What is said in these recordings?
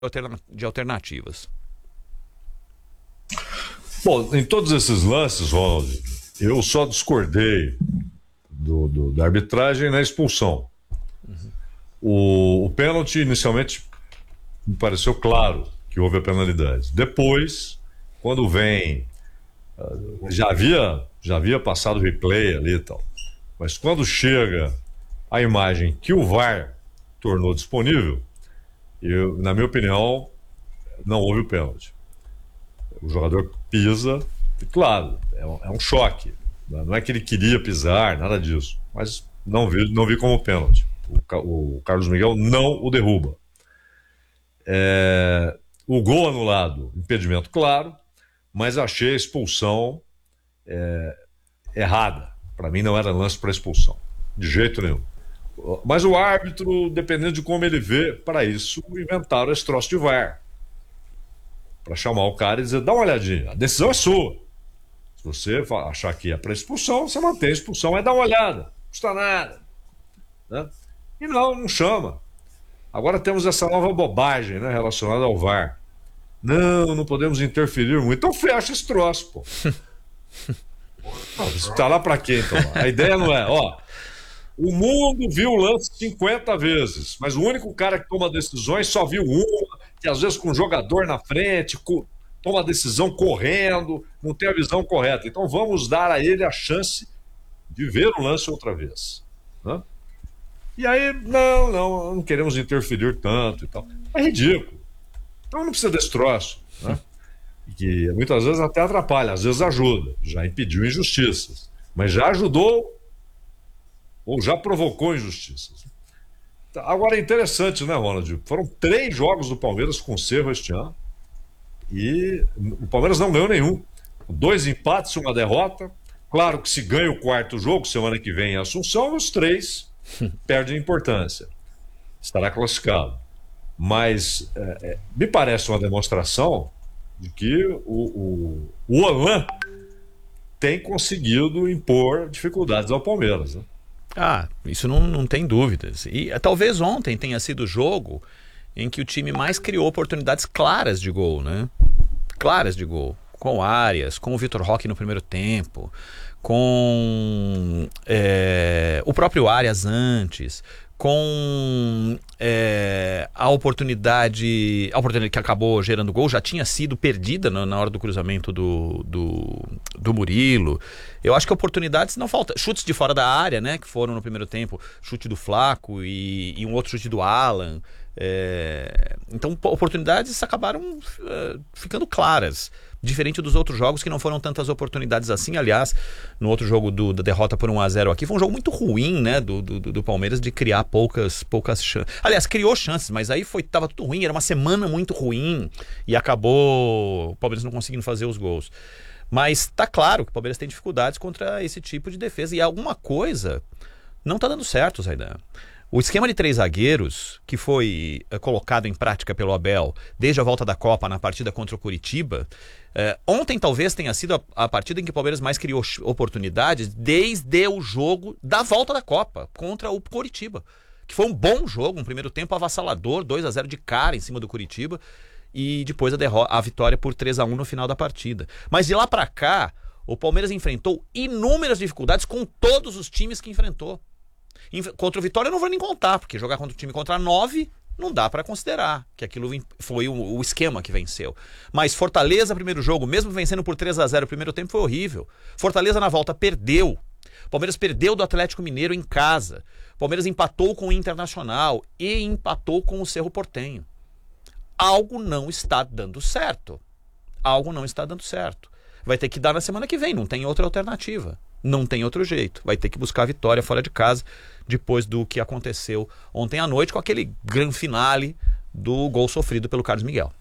de alternativas. Bom, em todos esses lances, Ronald, eu só discordei da arbitragem na expulsão. O pênalti, inicialmente, me pareceu claro que houve a penalidade. Depois, quando vem... Já havia passado o replay ali e tal. Mas quando chega a imagem que o VAR tornou disponível, na minha opinião, não houve o pênalti. O jogador pisa, e claro, é um choque. Não é que ele queria pisar, nada disso. Mas não vi como pênalti. O Carlos Miguel não o derruba. O gol anulado, impedimento claro, mas achei a expulsão errada. Para mim não era lance para expulsão, de jeito nenhum. Mas o árbitro, dependendo de como ele vê, para isso inventaram esse troço de VAR. Para chamar o cara e dizer, dá uma olhadinha, a decisão é sua. Se você achar que é para expulsão, você mantém a expulsão, mas dá uma olhada, não custa nada. Né? E não chama. Agora temos essa nova bobagem, né, relacionada ao VAR. Não podemos interferir muito. Então fecha esse troço, pô. Tá lá pra quê, então? A ideia não é, o mundo viu o lance 50 vezes, mas o único cara que toma decisões só viu uma, que às vezes com um jogador na frente, toma a decisão correndo, não tem a visão correta. Então vamos dar a ele a chance de ver o lance outra vez. Né? E aí, não queremos interferir tanto e tal. É ridículo. Então não precisa desse troço, né? Que muitas vezes até atrapalha, às vezes ajuda, já impediu injustiças, mas já ajudou ou já provocou injustiças. Agora é interessante, né, Ronald? Foram 3 jogos do Palmeiras com Cerro este ano e o Palmeiras não ganhou nenhum. 2 empates, 1 derrota. Claro que se ganha o 4º jogo, semana que vem em Assunção, os 3 perdem importância. Estará classificado. Mas me parece uma demonstração de que o Holan tem conseguido impor dificuldades ao Palmeiras. Né? Isso não tem dúvidas. E talvez ontem tenha sido o jogo em que o time mais criou oportunidades claras de gol, né? Claras de gol. Com o Arias, com o Vitor Roque no primeiro tempo, com o próprio Arias antes, com a oportunidade que acabou gerando gol, já tinha sido perdida na hora do cruzamento do Murilo. Eu acho que oportunidades não faltam. Chutes de fora da área, né, que foram no primeiro tempo, chute do Flaco e um outro chute do Alan. Então oportunidades acabaram ficando claras. Diferente dos outros jogos que não foram tantas oportunidades assim. Aliás, no outro jogo da derrota por 1-0 aqui, foi um jogo muito ruim, né, do Palmeiras, de criar poucas chances. Aliás, criou chances, mas aí tava tudo ruim, era uma semana muito ruim e acabou o Palmeiras não conseguindo fazer os gols. Mas tá claro que o Palmeiras tem dificuldades contra esse tipo de defesa e alguma coisa não tá dando certo, Zaidan. O esquema de 3 zagueiros, que foi colocado em prática pelo Abel desde a volta da Copa na partida contra o Coritiba, ontem talvez tenha sido a partida em que o Palmeiras mais criou oportunidades desde o jogo da volta da Copa contra o Coritiba, que foi um bom jogo, um primeiro tempo avassalador, 2-0 de cara em cima do Coritiba e depois a vitória por 3-1 no final da partida. Mas de lá pra cá, o Palmeiras enfrentou inúmeras dificuldades com todos os times que enfrentou. Contra o Vitória eu não vou nem contar, porque jogar contra o time contra 9 não dá para considerar que aquilo foi o esquema que venceu. Mas Fortaleza, primeiro jogo, mesmo vencendo por 3-0, o primeiro tempo foi horrível. Fortaleza na volta perdeu. Palmeiras perdeu do Atlético Mineiro em casa. Palmeiras empatou com o Internacional e empatou com o Cerro Porteño. Algo não está dando certo. Algo não está dando certo. Vai ter que dar na semana que vem, não tem outra alternativa. Não tem outro jeito. Vai ter que buscar a vitória fora de casa depois do que aconteceu ontem à noite com aquele grande finale do gol sofrido pelo Carlos Miguel.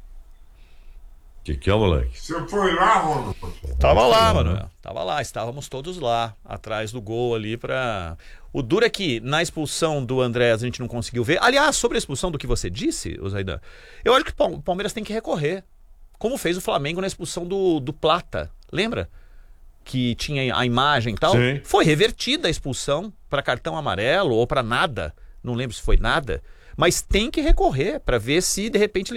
Que é, moleque? Você foi lá, Ronaldo? Tava lá, Manuel. Tava lá, estávamos todos lá, atrás do gol ali pra... O duro é que na expulsão do André a gente não conseguiu ver. Aliás, sobre a expulsão do que você disse, Zaidan, eu acho que o Palmeiras tem que recorrer. Como fez o Flamengo na expulsão do Plata. Lembra? Que tinha a imagem e tal. Sim. Foi revertida a expulsão para cartão amarelo ou para nada. Não lembro se foi nada. mas tem que recorrer para ver se de repente